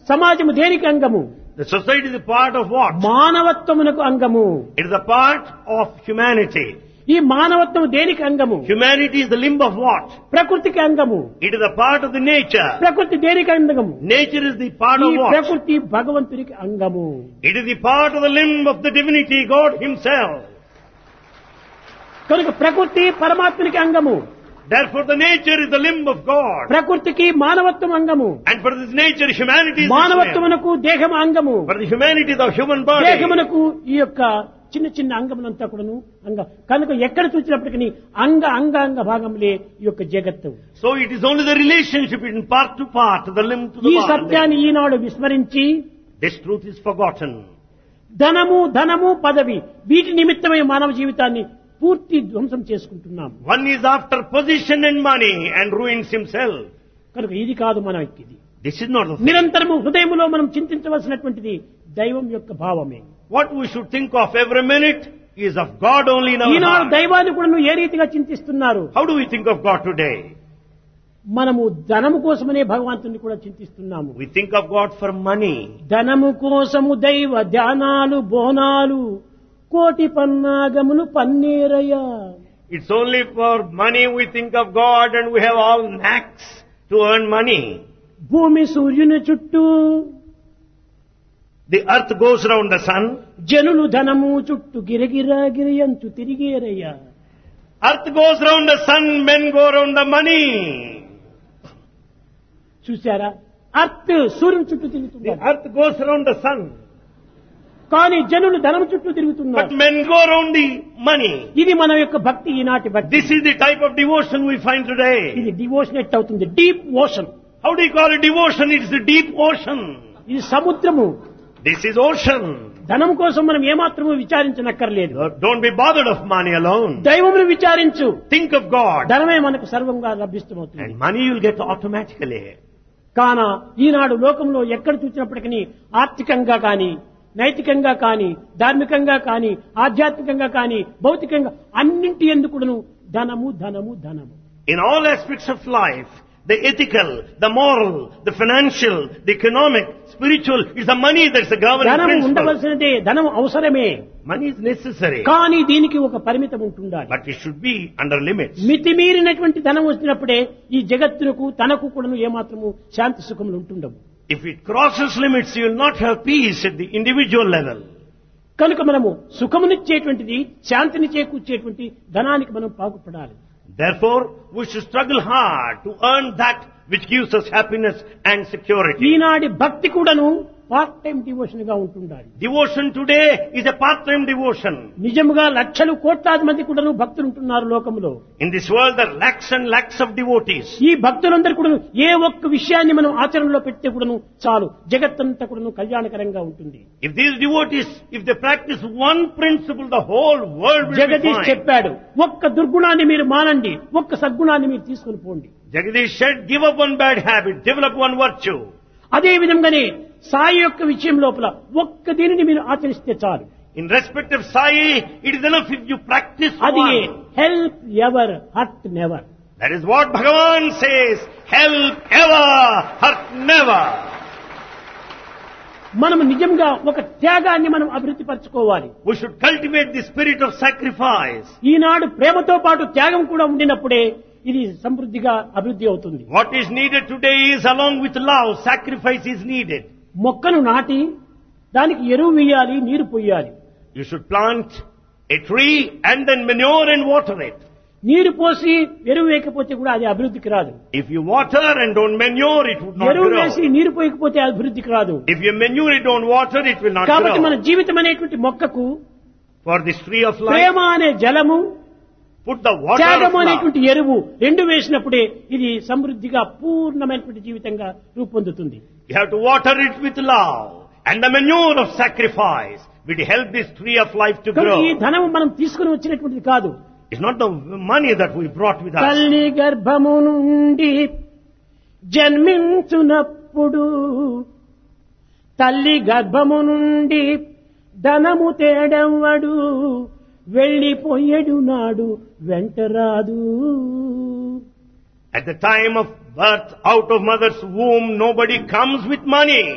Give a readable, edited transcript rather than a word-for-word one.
సమాజము దేనికి అంగము? The society is a part of what? మానవత్వమునకు అంగము. It is a part of humanity. ఈ మానవత్వం దేనికి అంగము? Humanity is the limb of what? ప్రకృతికి అంగము. It is a part of the nature. ప్రకృతి దేనికి అంగము? Nature is the part ఈ of what? ప్రకృతి భగవంతునికి అంగము. It is the part of the limb of the divinity, God Himself. కనుక ప్రకృతి పరమాత్మనికి అంగము. Therefore the nature is the limb of God. ప్రకృతికి మానవత్వం అంగము. And for this nature, humanity is the limb. మానవత్వమునకు దేహం అంగము. For the humanity, the human body. దేహమునకు ఈ యొక్క చిన్న చిన్న అంగములంతా కూడాను అంగ కనుక ఎక్కడ చూసినప్పటికీ అంగ భాగములే ఈ యొక్క జగత్తు. So it is only the relationship in part to part, the limb to the ఈ body. సత్యాన్ని ఈనాడు విస్మరించి This truth is forgotten. ధనము పదవి వీటి నిమిత్తమై మానవ జీవితాన్ని పూర్తి ధ్వంసం చేసుకుంటున్నాం. One is after position and money and ruins himself. కనుక ఇది కాదు మనకి. This is not the thing. నిరంతరము హృదయములో మనం చింతించవలసినటువంటిది దైవం యొక్క భావమే. What we should think of every minute is of God only in our Eenadu heart. దైవాన్ని కూడా ఏ రీతిగా చింతిస్తున్నారు? How do we think of God today? మనము ధనము కోసమనే భగవంతుని కూడా చింతిస్తున్నాము. We think of God for money. ధనము కోసము దైవ ధ్యానాలు బోనాలు కోటి పన్నాగములు పన్నీరయ్య. It's only for money we think of God and we have all knacks to earn money. భూమి సూర్యుని చుట్టూ The earth goes round the sun. జనులు ధనము చుట్టూ గిరగిరాగిరియంచు తిరిగేరయ్య. Earth goes round the sun, men go round the money. చూశారా? Earth సూర్యుని చుట్టూ The తిరుగుతున్నారు, earth goes round the sun, కానీ జనులు ధనం చుట్టూ but తిరుగుతున్నారు. men go round the money. ఇది మన యొక్క భక్తి, ఈనాటి భక్తి. This is the type of devotion we find today. ఇది డివోషన్ ఎట్ అవుతుంది, deep ocean. How do you call it devotion? It's the deep ocean. ఇది సముద్రము. This is ocean. ధనం కోసం మనం ఏమాత్రము విచారించనక్కర్లేదు. Don't be bothered of money alone. దైవమును విచారించు. Think of God. ధనమే మనకు సర్వంగా లభిస్తమవుతుంది. And money you'll get automatically. కాన ఈనాడు లోకంలో ఎక్కడ చూసినప్పటికీ ఆర్థికంగా కానీ నైతికంగా కానీ ధార్మికంగా కానీ ఆధ్యాత్మికంగా కానీ భౌతికంగా అన్నింటి ఎందుకును ధనము ధనము ధనము. In all aspects of life, the ethical, the moral, the financial, the economic, spiritual, it's the money that's the governing ధనం principle. ఉండవలసినదే, ధనం అవసరమే. Money is necessary, కానీ దీనికి ఒక పరిమితం ఉంటుండాలి. but it should be under limits. మితిమీరినటువంటి ధనం వచ్చినప్పుడే ఈ జగత్తునకు తనకు కూడా ఏమాత్రము శాంతి సుఖములు ఉంటుండవు. If it crosses limits, you will not have peace at the individual level. కనుక మనము సుఖమునిచ్చేటువంటిది శాంతిని చేకూర్చేటువంటి ధనానికి మనం పాకుపడాలి. Therefore, we should struggle hard to earn that which gives us happiness and security. ఈనాటి భక్తి కూడాను పార్ట్ టైం డివోషన్ గా ఉంటుండాలి. Devotion today is a part-time devotion. నిజముగా లక్షలు కోట్లాది మంది కూడాను భక్తులు ఉంటున్నారు లోకములో. In this world, there are lakhs and lakhs of devotees. ఈ భక్తులందరూ కూడాను ఏ ఒక్క విషయాన్ని మనం ఆచరణలో పెడితే కూడాను చాలు, జగత్తంతా కూడాను కళ్యాణకరంగా ఉంటుంది. If these devotees, if they practice one principle, the whole world will be Jagadish fine. చెప్పాడు, ఒక్క దుర్గుణాన్ని మీరు మానండి, ఒక్క సద్గుణాన్ని మీరు తీసుకుని పోండి. Jagadish said, give up one bad habit, develop one virtue. అదే విధంగానే సాయి యొక్క విషయం లోపల ఒక్క దీనిని మీరు ఆచరిస్తే చాలు. In respect of Sai, it is enough if you practice అది one. Help ever hurt never. That is what Bhagavan says, help ever, hurt never. మనం నిజంగా ఒక త్యాగాన్ని మనం అభివృద్ధి పరచుకోవాలి. We should cultivate the spirit of sacrifice. ఈనాడు ప్రేమతో పాటు త్యాగం కూడా ఉండినప్పుడే ఇది సమృద్ధిగా అభివృద్ధి అవుతుంది. What is needed today is along with love, sacrifice is needed. మొక్కను నాటి దానికి ఎరువు వేయాలి, నీరు పొయ్యాలి. You should plant a tree and then manure and water it. నీరు పోసి ఎరువు వేయకపోతే కూడా అది అభివృద్ధికి రాదు. If you water and don't manure, it would not ఎరువు grow. వేసి నీరు పోయకపోతే అభివృద్ధికి రాదు. If you manure it, don't water, it will not కాబట్టి మన grow. జీవితం అనేటువంటి మొక్కకు For this tree of life, ప్రేమ అనే జలము, put the water of త్యాగము love. అనేటువంటి ఎరువు రెండు వేసినప్పుడే ఇది సమృద్ధిగా పూర్ణమైనటువంటి జీవితంగా రూపొందుతుంది. You have to water it with love. And the manure of sacrifice will help this tree of life to కనుక ఈ grow. ధనం మనం తీసుకుని వచ్చినటువంటిది కాదు. It's not the money that we brought with us. తల్లి గర్భము నుండి జన్మించునప్పుడు, తల్లి గర్భము నుండి ధనము తేడెవ్వడు, వెళ్ళిపోయేడు నాడు వెంటరాదు. At the time of birth, out of mother's womb, nobody comes with money.